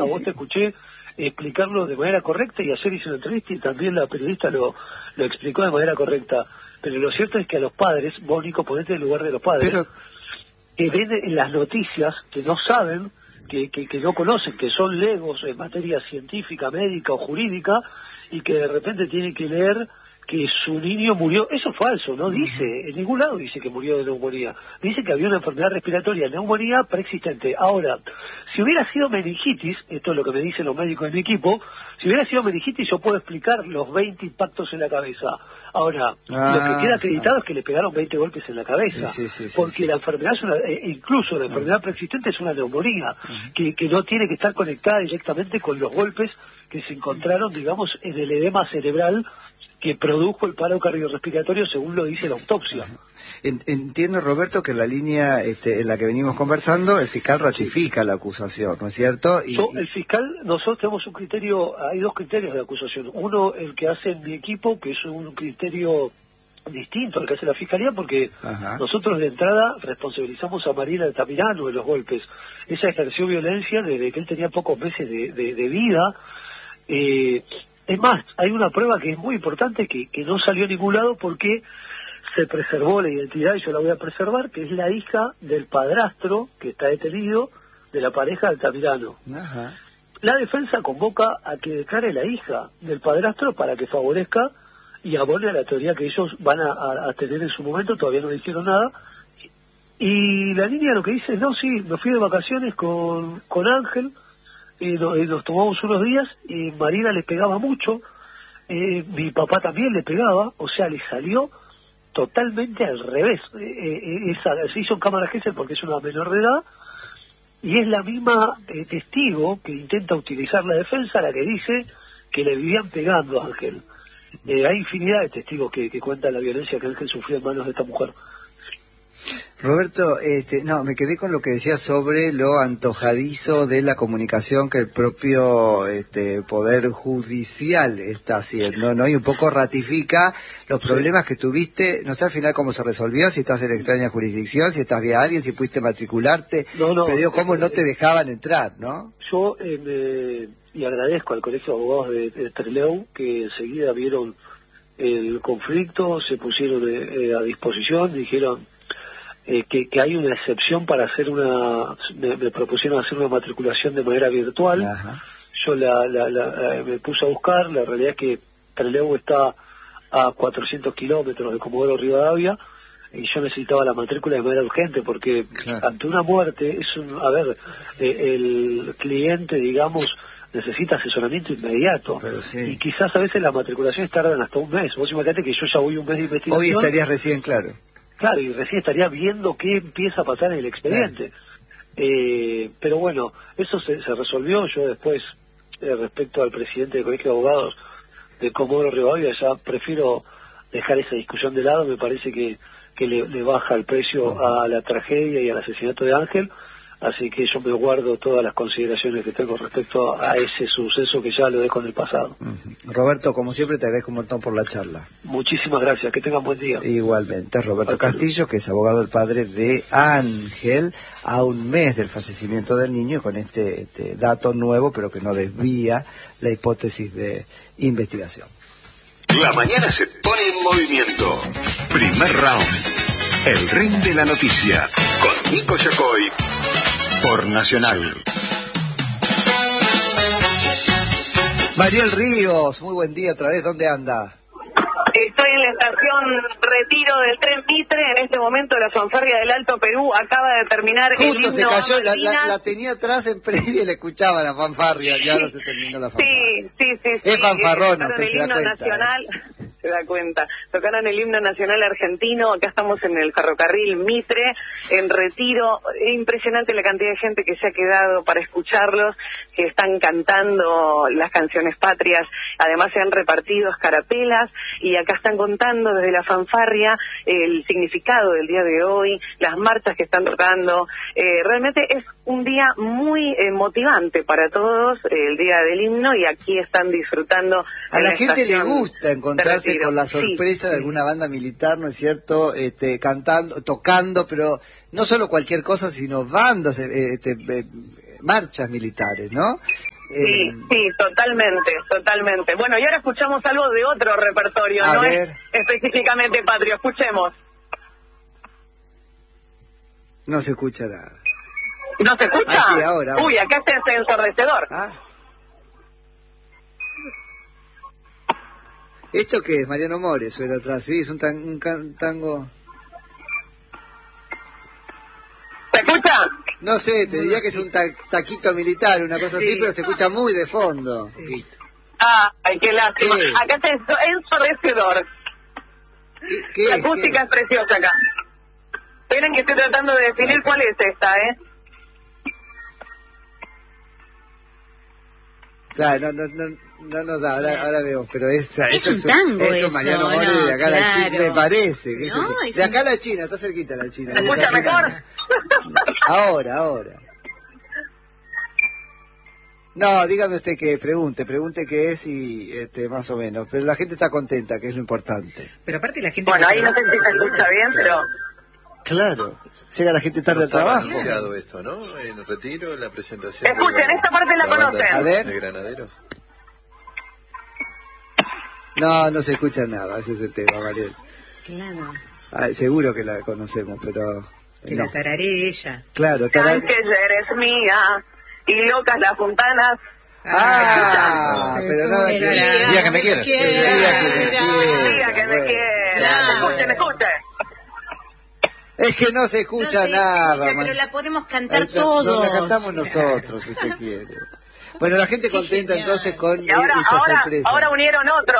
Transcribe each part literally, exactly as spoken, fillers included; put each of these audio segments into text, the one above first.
a vos sí. te escuché explicarlo de manera correcta y ayer hice una entrevista y también la periodista lo, lo explicó de manera correcta. Pero lo cierto es que a los padres, vos Nico, ponete en el lugar de los padres, Pero... que ven en las noticias, que no saben, que, que, que no conocen, que son legos en materia científica, médica o jurídica, y que de repente tienen que leer que su niño murió. Eso es falso, no dice, en ningún lado dice que murió de neumonía. Dice que había una enfermedad respiratoria, neumonía preexistente. Ahora, si hubiera sido meningitis, esto es lo que me dicen los médicos de mi equipo, si hubiera sido meningitis yo puedo explicar los veinte impactos en la cabeza. Ahora, ah, lo que queda acreditado ah. es que le pegaron veinte golpes en la cabeza, sí, sí, sí, porque sí, sí. la enfermedad es una, eh, incluso la enfermedad preexistente es una neumonía, uh-huh. que, que no tiene que estar conectada directamente con los golpes que se encontraron, digamos, en el edema cerebral que produjo el paro cardiorrespiratorio, según lo dice la autopsia. Entiendo, Roberto, que en la línea este, en la que venimos conversando, el fiscal ratifica sí. la acusación, ¿no es cierto? Y, Yo, el fiscal, nosotros tenemos un criterio, hay dos criterios de acusación. Uno, el que hace mi equipo, que es un criterio distinto al que hace la fiscalía, porque Ajá. nosotros de entrada responsabilizamos a Mariela Altamirano de los golpes. Ella ejerció violencia desde que él tenía pocos meses de, de, de vida. Eh, es más, hay una prueba que es muy importante que, que no salió a ningún lado porque se preservó la identidad y yo la voy a preservar, que es la hija del padrastro que está detenido de la pareja de Altamirano. Ajá. La defensa convoca a que declare la hija del padrastro para que favorezca y abone a la teoría que ellos van a, a, a tener en su momento, todavía no dijeron nada. Y la niña lo que dice, no, sí, me fui de vacaciones con, con Ángel, y, no, y nos tomamos unos días, y Marina le pegaba mucho, eh, mi papá también le pegaba, o sea, le salió totalmente al revés. Eh, eh, esa, se hizo en cámara Gesell porque es una menor de edad, y es la misma eh, testigo que intenta utilizar la defensa la que dice que le vivían pegando a Ángel. Eh, hay infinidad de testigos que, que cuentan la violencia que Ángel sufrió en manos de esta mujer. Roberto, este, no, me quedé con lo que decía sobre lo antojadizo de la comunicación que el propio este, Poder Judicial está haciendo, ¿no? Y un poco ratifica los problemas que tuviste, no sé al final cómo se resolvió, si estás en extraña jurisdicción, si estás vía alguien, si pudiste matricularte, no, no, pero digo, cómo eh, no te dejaban entrar, ¿no? Yo, eh, me, y agradezco al Colegio de Abogados de, de Trelew, que enseguida vieron el conflicto, se pusieron eh, a disposición, dijeron Eh, que, que hay una excepción para hacer una, me, me propusieron hacer una matriculación de manera virtual. Ajá. Yo la, la, la, eh, me puse a buscar, la realidad es que Trelew está a cuatrocientos kilómetros de Comodoro Rivadavia y yo necesitaba la matrícula de manera urgente porque claro. ante una muerte es un, a ver, eh, el cliente, digamos, necesita asesoramiento inmediato. Sí. Y quizás a veces las matriculaciones tardan hasta un mes. Vos imaginate que yo ya voy un mes de investigación. Hoy estarías recién claro. Claro, y recién estaría viendo qué empieza a pasar en el expediente. Eh, pero bueno, eso se, se resolvió. Yo después, eh, respecto al presidente del Colegio de Abogados de Comodoro Rivadavia, ya prefiero dejar esa discusión de lado. Me parece que, que le, le baja el precio a la tragedia y al asesinato de Ángel. Así que yo me guardo todas las consideraciones que tengo respecto a ese suceso que ya lo dejo en el pasado. Uh-huh. Roberto, como siempre, te agradezco un montón por la charla. Muchísimas gracias, que tengan buen día. Igualmente, Roberto Hasta Castillo, que es abogado del padre de Ángel, a un mes del fallecimiento del niño, con este, este dato nuevo, pero que no desvía la hipótesis de investigación. La mañana se pone en movimiento. Primer round. El ring de la noticia. Con Nico Yacoy. Por Nacional. Mariel Ríos, muy buen día otra vez, ¿dónde anda? Estoy en la estación Retiro del tren Mitre. En este momento la fanfarria del Alto Perú acaba de terminar. Justo el himno se cayó, la, Malvinas. la, la tenía atrás en previa y le escuchaba la fanfarria, ya ahora se terminó la fanfarria. Sí, sí, sí. Es sí, fanfarrona, tocaron usted el se da himno cuenta. nacional, ¿eh? se da cuenta. Tocaron el himno nacional argentino. Acá estamos en el ferrocarril Mitre, en Retiro. Es impresionante la cantidad de gente que se ha quedado para escucharlos, que están cantando las canciones patrias. Además se han repartido escarapelas y acá están contando desde la fanfarria el significado del día de hoy, las marchas que están tocando. Eh, realmente es un día muy eh, motivante para todos, eh, el día del himno, y aquí están disfrutando. A la, la gente le gusta encontrarse con la sorpresa sí, de alguna banda militar, ¿no es cierto? Este, cantando, tocando, pero no solo cualquier cosa, sino bandas, este, marchas militares, ¿no? Sí, Eh, sí, totalmente, totalmente. Bueno, y ahora escuchamos algo de otro repertorio, A no ver. es específicamente patrio. Escuchemos. no se escucha nada. ¿No se escucha? Ah, sí, ahora, ahora. Uy, acá se hace ensordecedor. ¿Ah? ¿Esto qué es? Mariano Mores suena atrás, sí, es un, tan- un can- tango... ¿Se escucha? No sé, te diría que es un ta- taquito militar, una cosa Sí. así, pero se escucha muy de fondo. Sí. Ay, qué lástima. ¿Qué? Acá se enso- ensordecedor. ¿Qué, qué La es? acústica ¿Qué es preciosa acá. Esperen que estoy tratando de definir cuál es esta, ¿eh? es? Claro, no, no, no, no nos da, ahora, ahora vemos, pero esa, Es eso un tango eso, eso, Mariano Mores no, de acá a la China, claro. me parece. que No, es- es de un- acá a la China, está cerquita la China. ¿Se escucha Está mejor? llegando. Ahora, ahora. No, dígame usted que pregunte, pregunte qué es y este, más o menos. Pero la gente está contenta, que es lo importante. Pero aparte la gente... Bueno, que ahí no sé si se trabaja, escucha bien, pero... Claro, llega la gente tarde al Estaba trabajo. anunciado esto, ¿no? En Retiro, la presentación. Escuchen, de esta parte la banda conocen. A ver. De Granaderos. No, no se escucha nada, ese es el tema, Mariel. Claro, Ah, seguro que la conocemos, pero... que no. la tararé ella. Claro, tarare- Can que ya eres mía y locas las fontanas. Ah, pero nada que ver. El Día que me quieras. El día que me quiera, Diga que me bueno. quiera. Claro. Escuchen, escuchen. Es que no se No escucha se nada. escucha, man. pero la podemos cantar Eh, la- todos. no, la cantamos nosotros, si usted quiere. Bueno, la gente Qué contenta genial. entonces con Y ahora, esta ahora, sorpresa. ahora unieron otro.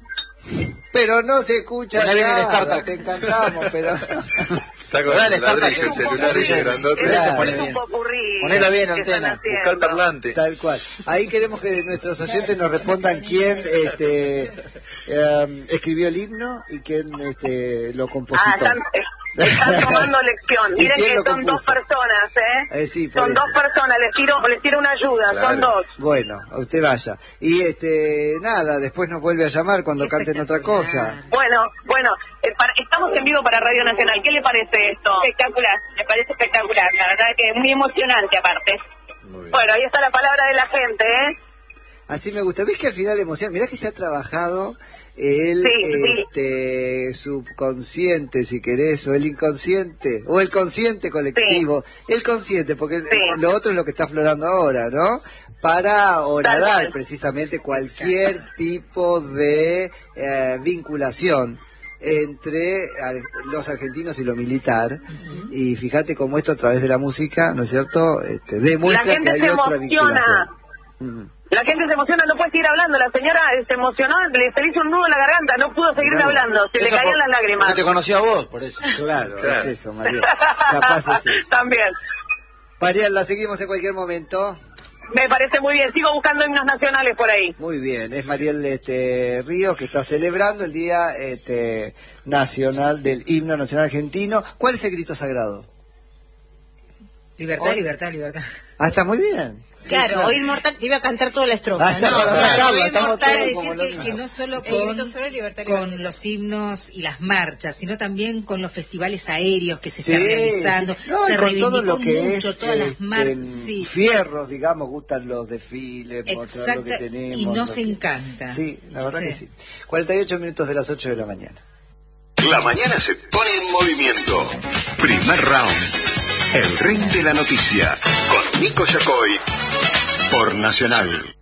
Pero no se escucha Ya viene el nada, startup. te encantamos, pero... Está con Dale, el ladrillo, el Es un celular popurrí. ese grandote. Es- Claro. Se pone es un bien. popurrí Ponela bien, que están antena. haciendo. Buscar parlante. Tal cual. Ahí queremos que nuestros oyentes nos respondan quién este, eh, escribió el himno y quién este, lo Ah, compositó. están, eh, están tomando lección. ¿Y Miren quién que lo son dos compuso? personas, ¿eh? Eh, sí, por son eso. dos personas, les tiro, les tiro una ayuda, Claro. son dos. Bueno, a usted vaya. Y este, nada, después nos vuelve a llamar cuando canten otra cosa. Bueno, bueno, eh, para- estamos en vivo para Radio Nacional. ¿Qué le parece esto? Espectacular, me parece espectacular. La verdad que es muy emocionante aparte. Muy bien. Bueno, ahí está la palabra de la gente, ¿eh? Así me gusta. ¿Ves que al final emociona? Mirá que se ha trabajado el Sí, sí. este, subconsciente, si querés, o el inconsciente, o el consciente colectivo. El consciente, porque Sí. lo otro es lo que está aflorando ahora, ¿no? Para horadar Tal cual. precisamente cualquier tipo de eh, vinculación entre ar- los argentinos y lo militar. Y fíjate cómo esto a través de la música, ¿no es cierto? Este, demuestra La gente que hay se otra emociona. vinculación. Mm. La gente se emociona, no puede seguir hablando. La señora eh, se emocionó, le se le hizo un nudo en la garganta, no pudo seguir Claro. hablando, se le Eso caían por- las lágrimas. porque te conocí a vos, por eso. Claro, Claro. es eso, María. Capaz es eso. También. Mariel, la seguimos en cualquier momento. Me parece muy bien. Sigo buscando himnos nacionales por ahí. Muy bien, es Mariel este, Ríos que está celebrando el Día este, Nacional del Himno Nacional Argentino. ¿Cuál es el grito sagrado? Libertad, Hoy- libertad, libertad. Ah, está muy bien. Claro, hoy Inmortal te iba a cantar toda la estrofa. Ah, está ¿no? para Claro. sacarla, Hoy estamos Inmortal todos es como decir que, locos. que no solo El con, grito sobre libertad y con libertad. los himnos y las marchas, sino también con los festivales aéreos que se Sí, están realizando. sí. No, se y con reivindicó todo lo que mucho es, todas las este, marchas. Sí. fierros, digamos, gustan los desfiles, mostrar lo que Exacto, tenemos. y lo nos que- encanta. Sí, la verdad Sí. que sí. cuarenta y ocho minutos de las ocho de la mañana. La mañana se pone en movimiento. Primer round. El ring de la noticia. Con Nico Yacoy. Por Nacional.